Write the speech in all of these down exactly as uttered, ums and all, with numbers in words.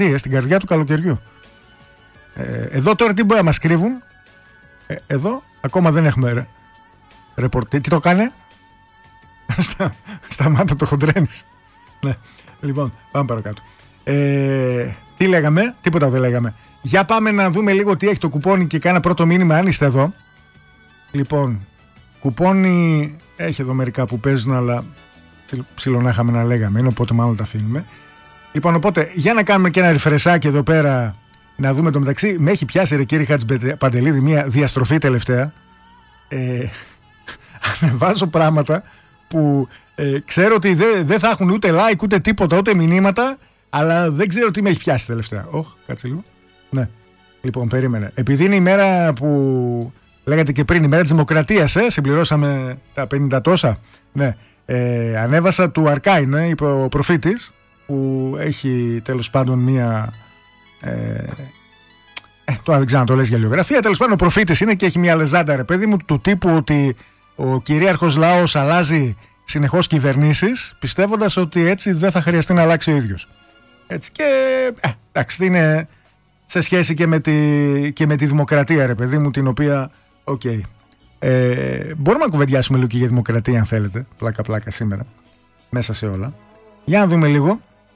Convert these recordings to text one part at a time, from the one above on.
Τι, στην καρδιά του καλοκαιριού. Ε, εδώ τώρα τι μπορεί να μας κρύβουν. Ε, εδώ ακόμα δεν έχουμε ρεπορτέ. Τι το κάνε? στα, σταμάτα το χοντρένεις. Ναι. Λοιπόν, πάμε παρακάτω. Ε, τι λέγαμε? Τίποτα δεν λέγαμε. Για πάμε να δούμε λίγο τι έχει το κουπόνι και κάνα πρώτο μήνυμα αν είστε εδώ. Λοιπόν, κουπόνι έχει εδώ μερικά που παίζουν, αλλά ψιλονά είχαμε να λέγαμε, είναι, οπότε μάλλον τα αφήνουμε. Λοιπόν, οπότε για να κάνουμε και ένα ριφρεσάκι εδώ πέρα, να δούμε το μεταξύ. Με έχει πιάσει, ρε κύριε Χατζηπαντελίδη, μια διαστροφή τελευταία. Ε, ανεβάζω πράγματα που ε, ξέρω ότι δεν δε θα έχουν ούτε like ούτε τίποτα, ούτε μηνύματα, αλλά δεν ξέρω τι με έχει πιάσει τελευταία. Όχ, κάτσε λίγο. Ναι. Λοιπόν, περίμενε. Επειδή είναι η μέρα που λέγατε και πριν, η μέρα της Δημοκρατίας, ε, συμπληρώσαμε τα πενήντα τόσα. Ναι. Ε, ανέβασα του Αρκάιν, ε, είπε ο προφήτης, που έχει τέλος πάντων μία. Ε, ε, τώρα δεν ξέρω να το λες για λιογραφία. Τέλος πάντων, ο προφήτης είναι και έχει μία λεζάντα, ρε παιδί μου, του τύπου ότι ο κυρίαρχος λαός αλλάζει συνεχώς κυβερνήσεις, πιστεύοντας ότι έτσι δεν θα χρειαστεί να αλλάξει ο ίδιος. Έτσι και. Ε, εντάξει, είναι σε σχέση και με, τη, και με τη δημοκρατία, ρε παιδί μου, την οποία. Οκ. Okay. Ε, μπορούμε να κουβεντιάσουμε λίγο και για δημοκρατία, αν θέλετε. Πλάκα-πλάκα σήμερα. Μέσα σε όλα. Για να δούμε λίγο.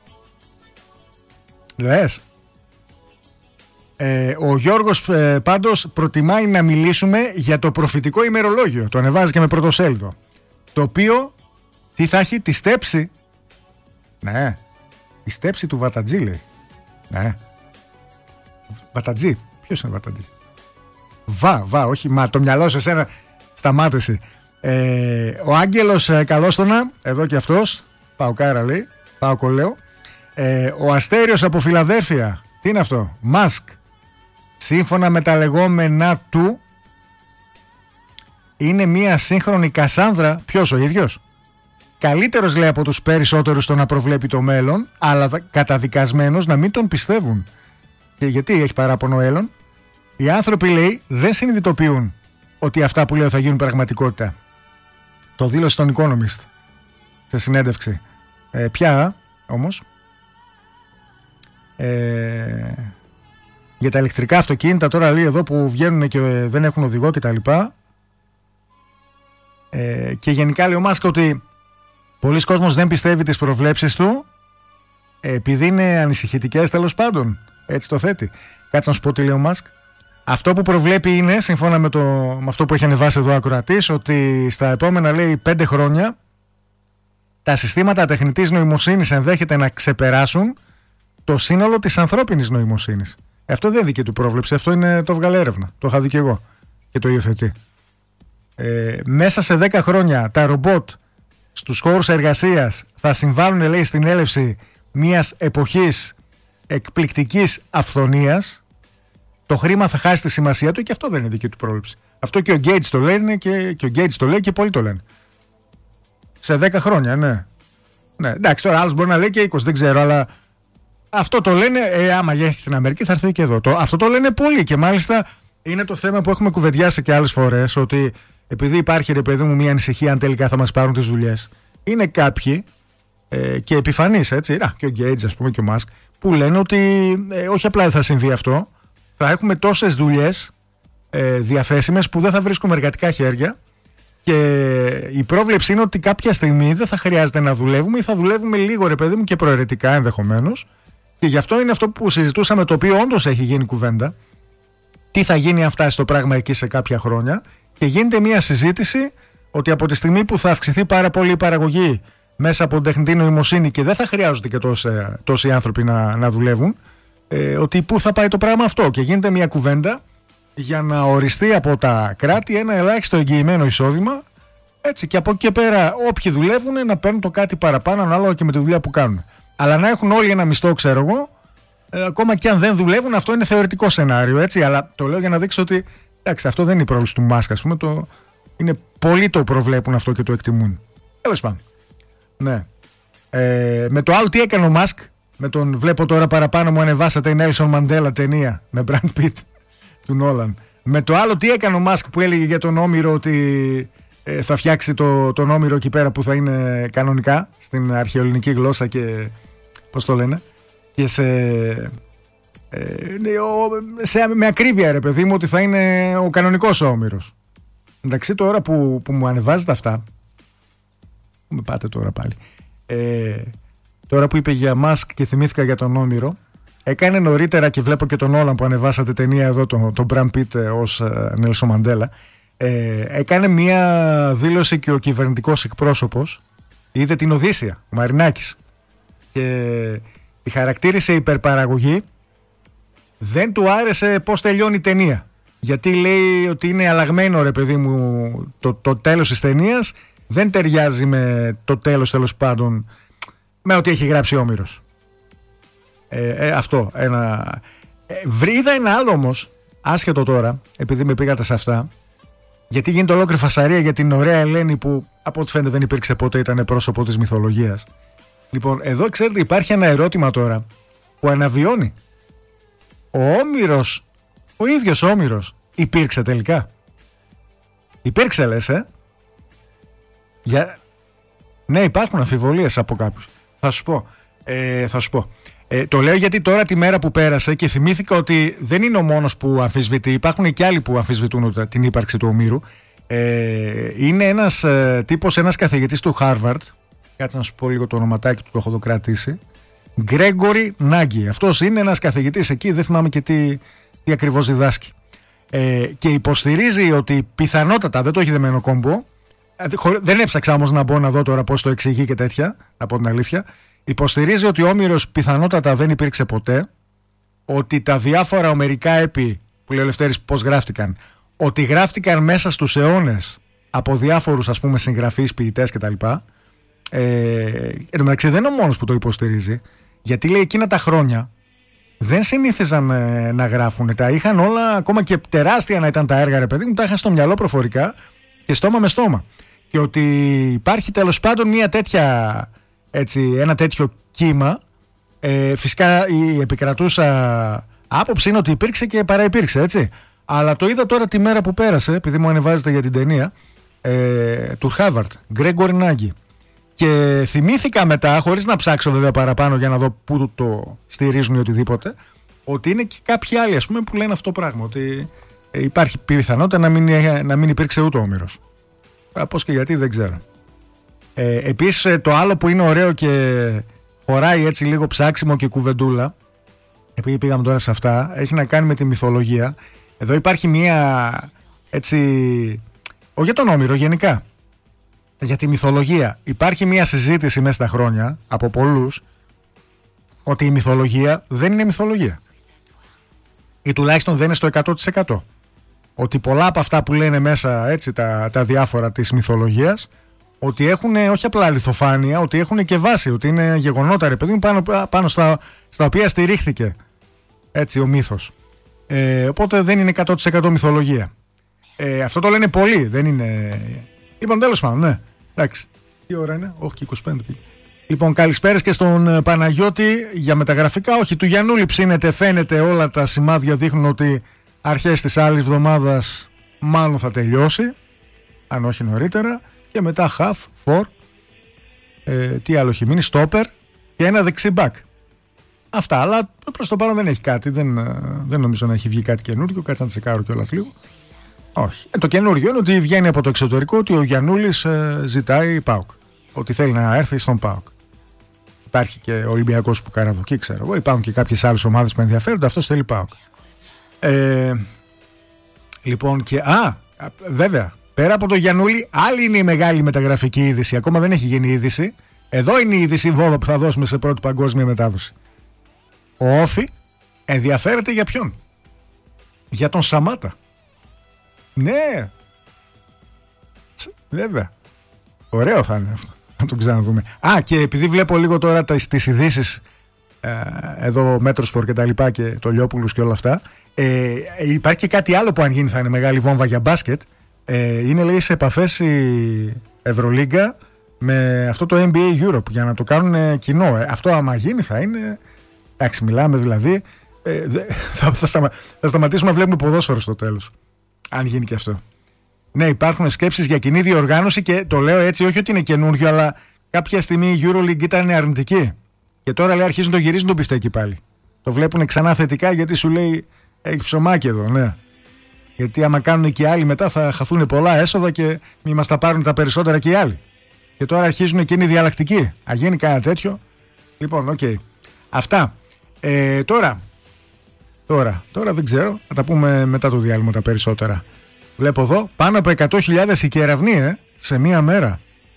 Λες. Ε, ο Γιώργος ε, πάντως προτιμάει να μιλήσουμε για το προφητικό ημερολόγιο. Το ανεβάζει και με πρωτοσέλιδο. Το οποίο τι θα έχει? Τη στέψη. Ναι. Η στέψη του Βατατζή, λέει. Ναι. Βατατζή. Ποιος είναι Βατατζή? Βα, βα, όχι μα. Το μυαλό σου εσένα σταμάτησε. Ε, ο Άγγελος ε, Καλόστονα, εδώ και αυτός. Πάω κάρα, λέει. Πάω κολέω. Ε, ο Αστέριος από Φιλαδέλφια. Τι είναι αυτό? Μάσκ. Σύμφωνα με τα λεγόμενά του, είναι μια σύγχρονη Κασάνδρα. Ποιος, ο ίδιος? Καλύτερος, λέει, από τους περισσότερους στο να προβλέπει το μέλλον, αλλά καταδικασμένος να μην τον πιστεύουν. Και γιατί έχει παράπονο ο Έλλον? Οι άνθρωποι, λέει, δεν συνειδητοποιούν ότι αυτά που λέω θα γίνουν πραγματικότητα. Το δήλωσε στον Economist σε συνέντευξη. Ε, ποια όμως? Ε, για τα ηλεκτρικά αυτοκίνητα τώρα, λέει, εδώ που βγαίνουν και δεν έχουν οδηγό κτλ. Ε, και γενικά λέει ο Μάσκ ότι πολλοί κόσμος δεν πιστεύει τις προβλέψεις του, ε, επειδή είναι ανησυχητικές, τέλος πάντων. Έτσι το θέτει. Κάτσε να σου πω τι λέει ο Μάσκ. Αυτό που προβλέπει είναι, σύμφωνα με, το, με αυτό που έχει ανεβάσει εδώ ο ακροατής, ότι στα επόμενα, λέει, πέντε χρόνια τα συστήματα τεχνητής νοημοσύνης ενδέχεται να ξεπεράσουν το σύνολο της ανθρώπινης νοημοσύνης. Αυτό δεν είναι δική του πρόβλεψη, αυτό είναι, το βγάλε έρευνα. Το είχα δει και εγώ και το υιοθετεί. Ε, μέσα σε δέκα χρόνια τα ρομπότ στους χώρους εργασίας θα συμβάλλουν, λέει, στην έλευση μιας εποχής εκπληκτικής αυθονίας. Το χρήμα θα χάσει τη σημασία του και αυτό δεν είναι δική του πρόβλεψη. Αυτό και ο Γκέιτς το λένε και, και ο Γκέιτς το λέει και πολλοί το λένε. Σε δέκα χρόνια, ναι. Ναι, εντάξει, τώρα άλλος μπορεί να λέει και είκοσι, δεν ξέρω, αλλά αυτό το λένε. Ε, άμα έχει στην Αμερική, θα έρθει και εδώ. Το, αυτό το λένε πολλοί και μάλιστα είναι το θέμα που έχουμε κουβεντιάσει και άλλες φορές. Ότι επειδή υπάρχει, ρε παιδί μου, μια ανησυχία αν τελικά θα μας πάρουν τις δουλειές, είναι κάποιοι ε, και επιφανείς, έτσι. Α, και ο Γκέιτς, ας πούμε, και ο Μάσκ, που λένε ότι ε, όχι απλά δεν θα συμβεί αυτό. Θα έχουμε τόσες δουλειές ε, διαθέσιμες που δεν θα βρίσκουμε εργατικά χέρια και η πρόβλεψη είναι ότι κάποια στιγμή δεν θα χρειάζεται να δουλεύουμε ή θα δουλεύουμε λίγο, ρε παιδί μου, και προαιρετικά ενδεχομένως, και γι' αυτό είναι αυτό που συζητούσαμε, το οποίο όντως έχει γίνει κουβέντα, τι θα γίνει αν φτάσει το πράγμα εκεί σε κάποια χρόνια, και γίνεται μια συζήτηση ότι από τη στιγμή που θα αυξηθεί πάρα πολύ η παραγωγή μέσα από την τεχνητή νοημοσύνη και δεν θα χρειάζονται και τόσοι, τόσοι άνθρωποι να, να δουλεύουν, Ε, ότι πού θα πάει το πράγμα αυτό, και γίνεται μια κουβέντα για να οριστεί από τα κράτη ένα ελάχιστο εγγυημένο εισόδημα, έτσι, και από εκεί και πέρα όποιοι δουλεύουν να παίρνουν το κάτι παραπάνω ανάλογα και με τη δουλειά που κάνουν, αλλά να έχουν όλοι ένα μισθό, ξέρω εγώ, ε, ακόμα και αν δεν δουλεύουν. Αυτό είναι θεωρητικό σενάριο, έτσι, αλλά το λέω για να δείξω ότι εντάξει, αυτό δεν είναι η πρόβληση του Μάσκ, ας πούμε, το, είναι πολλοί το προβλέπουν αυτό και το εκτιμούν. Τέλος πάντων. Ναι. Ε, με το άλλο τι έκανε ο Μάσκ, με τον βλέπω τώρα παραπάνω μου ανεβάσατε η Νέλσον Μαντέλα ταινία με Μπραντ Πιτ του Νόλαν. Με το άλλο τι έκανε ο Μάσκ που έλεγε για τον Όμηρο ότι ε, θα φτιάξει το, τον Όμηρο εκεί πέρα που θα είναι κανονικά στην αρχαιοελληνική γλώσσα και πώς το λένε, και σε, ε, σε, με ακρίβεια, ρε παιδί μου, ότι θα είναι ο κανονικός ο Όμηρος. Εντάξει, τώρα που, που μου ανεβάζετε αυτά, με πάτε τώρα πάλι, ε, τώρα που είπε για Μάσκ και θυμήθηκα για τον Όμηρο, έκανε νωρίτερα, και βλέπω και τον Όλαν που ανεβάσατε ταινία εδώ, τον, τον Μπραν Πιτ ως Νέλσον Μαντέλα, ε, έκανε μία δήλωση και ο κυβερνητικός εκπρόσωπος, είδε την Οδύσσια, ο Μαρινάκης, και τη χαρακτήρισε υπερπαραγωγή. Δεν του άρεσε πώς τελειώνει η ταινία, γιατί λέει ότι είναι αλλαγμένο, ρε παιδί μου, το, το τέλος της ταινίας δεν ταιριάζει με το τέλος, τέλος πάντων, με ό,τι έχει γράψει ο Όμηρος. Ε, ε, αυτό ένα. Ε, βρήκα ένα άλλο όμως, άσχετο τώρα, επειδή με πήγατε σε αυτά, γιατί γίνεται ολόκληρη φασαρία για την ωραία Ελένη που από ό,τι φαίνεται δεν υπήρξε ποτέ, ήταν πρόσωπο της μυθολογίας. Λοιπόν, εδώ ξέρετε υπάρχει ένα ερώτημα τώρα που αναβιώνει. Ο Όμηρος, ο ίδιος ο Όμηρος, υπήρξε τελικά? Υπήρξε, λες, ε? Για... Ναι, υπάρχουν αμφιβολίες από κάποιους. Θα σου πω. Ε, θα σου πω. Ε, το λέω γιατί τώρα τη μέρα που πέρασε και θυμήθηκα ότι δεν είναι ο μόνος που αμφισβητεί. Υπάρχουν και άλλοι που αμφισβητούν την ύπαρξη του Ομήρου. Ε, είναι ένας ε, τύπος, ένας καθηγητής του Harvard. Κάτσε να σου πω λίγο το ονοματάκι του, το έχω το κρατήσει. Γκρέγκορι Νάγκη. Αυτός είναι ένας καθηγητής εκεί, δεν θυμάμαι και τι, τι ακριβώς διδάσκει. Ε, και υποστηρίζει ότι πιθανότατα, δεν το έχει δεμένο κόμπο, δεν έψαξα όμως να μπω να δω τώρα πώς το εξηγεί και τέτοια, να πω την αλήθεια. Υποστηρίζει ότι ο Όμηρος πιθανότατα δεν υπήρξε ποτέ, ότι τα διάφορα ομερικά έπι που λέει ο Λευτέρης πώς γράφτηκαν, ότι γράφτηκαν μέσα στους αιώνες από διάφορους, ας πούμε, συγγραφείς, ποιητές κτλ. Ε, εν τω μεταξύ δεν είναι ο μόνος που το υποστηρίζει, γιατί λέει εκείνα τα χρόνια δεν συνήθιζαν ε, να γράφουν, τα είχαν όλα, ακόμα και τεράστια να ήταν τα έργα, ρε παιδί μου, τα είχαν στο μυαλό προφορικά και στόμα με στόμα. Και ότι υπάρχει τέλος πάντων μια τέτοια, έτσι, ένα τέτοιο κύμα. Ε, φυσικά η επικρατούσα άποψη είναι ότι υπήρξε και παραυπήρξε, έτσι. Αλλά το είδα τώρα τη μέρα που πέρασε, επειδή μου ανεβάζετε για την ταινία ε, του Χάβαρτ, Γκρέγκορι Νάγκη. Και θυμήθηκα μετά, χωρίς να ψάξω βέβαια παραπάνω για να δω πού το στηρίζουν ή οτιδήποτε, ότι είναι και κάποιοι άλλοι, ας πούμε, που λένε αυτό το πράγμα. Ότι ε, υπάρχει πιθανότητα να μην, να μην υπήρξε ούτε ο Όμηρος. Πώς και γιατί δεν ξέρω. Ε, επίσης το άλλο που είναι ωραίο και χωράει έτσι λίγο ψάξιμο και κουβεντούλα, επειδή πήγαμε τώρα σε αυτά, έχει να κάνει με τη μυθολογία. Εδώ υπάρχει μία έτσι, όχι για τον Όμηρο γενικά, για τη μυθολογία. Υπάρχει μία συζήτηση μέσα στα χρόνια από πολλούς ότι η μυθολογία δεν είναι μυθολογία, ή τουλάχιστον δεν είναι στο εκατό τοις εκατό. Ότι πολλά από αυτά που λένε μέσα, έτσι, τα, τα διάφορα της μυθολογίας, ότι έχουν όχι απλά λιθοφάνεια, ότι έχουν και βάση, ότι είναι γεγονότα, ρε παιδί μου, πάνω, πάνω στα, στα οποία στηρίχθηκε, έτσι, ο μύθος. Ε, οπότε δεν είναι εκατό τοις εκατό μυθολογία. Ε, αυτό το λένε πολλοί, δεν είναι. Λοιπόν, τέλος πάντων, ναι. Εντάξει. Τι ώρα είναι, όχι και είκοσι πέντε πήγε. Λοιπόν, καλησπέρες και στον Παναγιώτη για μεταγραφικά. Όχι, του Γιαννούλη ψήνεται, φαίνεται, όλα τα σημάδια δείχνουν ότι αρχές της άλλης εβδομάδας μάλλον θα τελειώσει, αν όχι νωρίτερα, και μετά half, four, ε, τι άλλο έχει μείνει, stopper και ένα δεξί back. Αυτά, αλλά προς το παρόν δεν έχει κάτι, δεν, δεν νομίζω να έχει βγει κάτι καινούργιο, κάτσε να τσεκάρω κιόλας λίγο. Όχι. Ε, το καινούργιο είναι ότι βγαίνει από το εξωτερικό ότι ο Γιαννούλης ε, ζητάει ΠΑΟΚ, ότι θέλει να έρθει στον ΠΑΟΚ. Υπάρχει και ο Ολυμπιακός που καραδοκεί, ξέρω εγώ, υπάρχουν και κάποιες άλλες ομάδες που ενδιαφέρονται, αυτός θέλει ΠΑΟΚ. Ε, λοιπόν, και α, βέβαια, πέρα από το Γιαννούλη, άλλη είναι η μεγάλη μεταγραφική είδηση. Ακόμα δεν έχει γίνει είδηση. Εδώ είναι η είδηση βόβα που θα δώσουμε σε πρώτη παγκόσμια μετάδοση. Ο Όφι ενδιαφέρεται για ποιον? Για τον Σαμάτα. Ναι, βέβαια. Ωραίο θα είναι αυτό, να τον ξαναδούμε. Α, και επειδή βλέπω λίγο τώρα τις ειδήσεις ε, εδώ Μέτροσπορ και τα λοιπά και το Λιόπουλους και όλα αυτά, ε, υπάρχει και κάτι άλλο που αν γίνει θα είναι μεγάλη βόμβα για μπάσκετ. Ε, είναι, λέει, σε επαφές η Ευρωλίγκα με αυτό το N B A Europe για να το κάνουν κοινό. Ε, αυτό άμα γίνει θα είναι, εντάξει, μιλάμε δηλαδή, ε, θα, θα, σταμα, θα σταματήσουμε να βλέπουμε ποδόσφαιρο στο τέλος, αν γίνει και αυτό. Ναι, υπάρχουν σκέψεις για κοινή διοργάνωση και το λέω έτσι, όχι ότι είναι καινούργιο, αλλά κάποια στιγμή η EuroLeague ήταν αρνητική. Και τώρα λέει αρχίζουν το γυρίζουν το μπιφτέκι πάλι. Το βλέπουν ξανά θετικά γιατί σου λέει έχει ψωμάκι εδώ, ναι. Γιατί άμα κάνουν και οι άλλοι μετά θα χαθούν πολλά έσοδα και μη μας τα πάρουν τα περισσότερα και οι άλλοι. Και τώρα αρχίζουν και είναι διαλλακτικοί. Αν γίνει κανένα τέτοιο. Λοιπόν, οκ. Okay. Αυτά. Ε, τώρα, τώρα, τώρα δεν ξέρω. Θα τα πούμε μετά το διάλειμμα τα περισσότερα. Βλέπω εδώ πάνω από εκατό χιλιάδες η κεραυνοί, ε, σε μία μέρα.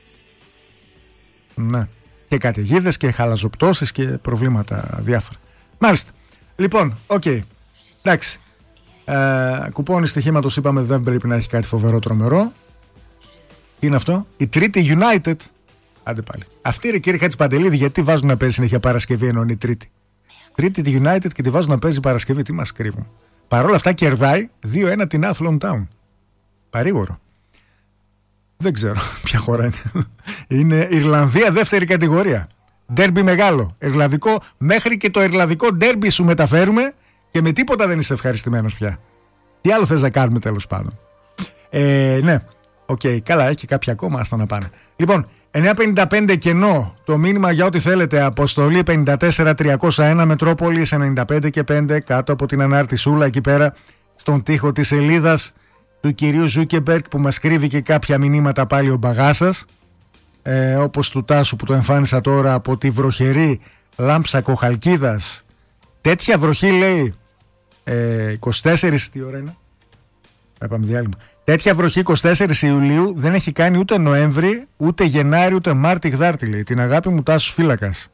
Ναι. Και καταιγίδες και χαλαζοπτώσεις και προβλήματα διάφορα. Μάλιστα. Λοιπόν, οκ. Okay. Εντάξει. Ε, κουπόνι στοιχήματος είπαμε δεν πρέπει να έχει κάτι φοβερό τρομερό. Τι είναι αυτό? Η Τρίτη United. Άντε πάλι. Αυτή ρε κύριε Χατζηπαντελίδη, γιατί βάζουν να παίζει συνέχεια Παρασκευή ενώ είναι η Τρίτη? Τρίτη τη United και τη βάζουν να παίζει Παρασκευή. Τι μας κρύβουν? Παρ' όλα αυτά κερδάει δύο ένα την Athlone Town. Παρήγορο. Δεν ξέρω ποια χώρα είναι. Είναι Ιρλανδία δεύτερη κατηγορία. Ντέρμπι μεγάλο. Ιρλανδικό, μέχρι και το ιρλανδικό ντέρμπι σου μεταφέρουμε και με τίποτα δεν είσαι ευχαριστημένος πια. Τι άλλο θες να κάνουμε τέλος πάντων? Ε, ναι. Οκ, okay, καλά, έχει κάποια ακόμα, άστα να πάνε. Λοιπόν, εννιά πενήντα πέντε κενό το μήνυμα για ό,τι θέλετε. Αποστολή πενήντα τέσσερα τριακόσια ένα Μετρόπολης ενενήντα πέντε και πέντε κάτω από την ανάρτησούλα εκεί πέρα στον τοίχο της σελίδας του κυρίου Ζούκεμπερκ που μας κρύβει και κάποια μηνύματα πάλι ο μπαγάσας, ε, όπως του Τάσου που το εμφάνισα τώρα από τη βροχερή Λάμψα Κοχαλκίδας. Τέτοια βροχή λέει ε, είκοσι τέσσερις, τι ώρα είναι? Έπαμε διάλειμμα. Τέτοια βροχή είκοσι τέσσερις Ιουλίου δεν έχει κάνει ούτε Νοέμβρη, ούτε Γενάρη, ούτε Μάρτι γδάρτη, λέει. Την αγάπη μου Τάσος Φύλακας.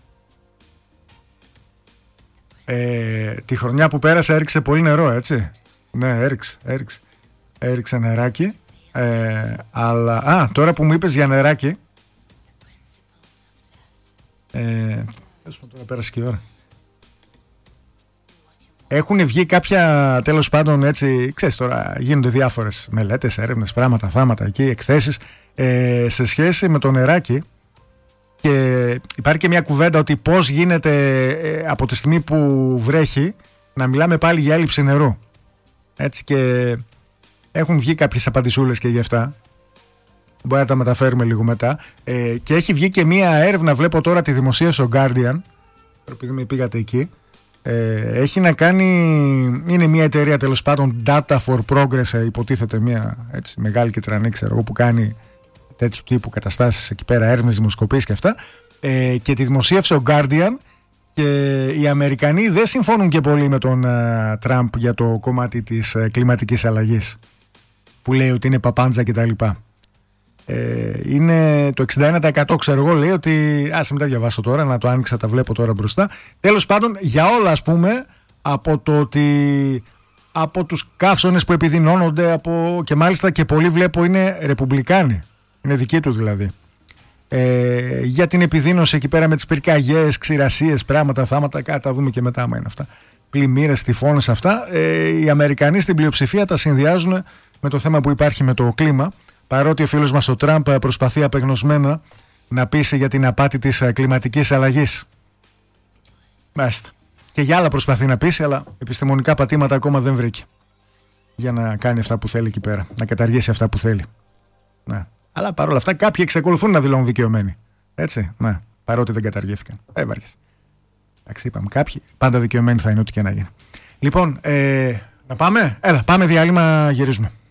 Ε, τη χρονιά που πέρασε έριξε πολύ νερό, έτσι. Ναι, έριξε, έριξε. Έριξε νεράκι. Ε, αλλά, α, τώρα που μου είπες για νεράκι. Ε, τώρα πέρασε και η ώρα. Έχουν βγει κάποια, τέλος πάντων, έτσι, ξέρεις τώρα, γίνονται διάφορες μελέτες, έρευνες, πράγματα, θάματα εκεί, εκθέσεις ε, σε σχέση με το νεράκι. Και υπάρχει και μια κουβέντα ότι πώς γίνεται ε, από τη στιγμή που βρέχει να μιλάμε πάλι για έλλειψη νερού. Έτσι, και έχουν βγει κάποιες απαντησούλες και γι' αυτά. Μπορεί να τα μεταφέρουμε λίγο μετά. Ε, και έχει βγει και μια έρευνα, βλέπω τώρα τη δημοσίευσε ο Guardian, επειδή με πήγατε εκεί. Ε, έχει να κάνει, είναι μια εταιρεία τέλος πάντων, Data for Progress, υποτίθεται μια έτσι, μεγάλη και τρανή, ξέρω εγώ, που κάνει τέτοιου τύπου καταστάσεις εκεί πέρα, έρευνες, δημοσκοπήσεις και αυτά, ε, και τη δημοσίευσε ο Guardian. Και οι Αμερικανοί δεν συμφωνούν και πολύ με τον uh, Τραμπ για το κομμάτι της uh, κλιματικής αλλαγής, που λέει ότι είναι παπάντζα κτλ. Ε, είναι το εξήντα ένα τοις εκατό, ξέρω εγώ, λέει ότι. Άσε μην τα διαβάσω τώρα, να το άνοιξα, τα βλέπω τώρα μπροστά. Τέλος πάντων, για όλα, ας πούμε, από το ότι από τους καύσονες που επιδεινώνονται, από, και μάλιστα και πολλοί βλέπω είναι ρεπουμπλικάνοι, είναι δικοί του δηλαδή. Ε, για την επιδείνωση εκεί πέρα με τις πυρκαγιές, ξηρασίες, πράγματα, θάματα, κάτι τα δούμε και μετά, άμα είναι αυτά. Πλημμύρες, τυφώνες, αυτά. Ε, οι Αμερικανοί στην πλειοψηφία τα συνδυάζουν με το θέμα που υπάρχει με το κλίμα. Παρότι ο φίλος μας ο Τραμπ προσπαθεί απεγνωσμένα να πείσει για την απάτη της κλιματικής αλλαγής. Μάλιστα. Και για άλλα προσπαθεί να πείσει, αλλά επιστημονικά πατήματα ακόμα δεν βρήκε για να κάνει αυτά που θέλει εκεί πέρα, να καταργήσει αυτά που θέλει. Ναι. Αλλά παρόλα αυτά κάποιοι εξακολουθούν να δηλώνουν δικαιωμένοι. Έτσι, ναι, παρότι δεν καταργήθηκαν. Έβαργες. Εντάξει, είπαμε, κάποιοι πάντα δικαιωμένοι θα είναι ό,τι και να γίνει. Λοιπόν, ε, να πάμε. Έλα, πάμε διάλειμμα, γυρίζουμε.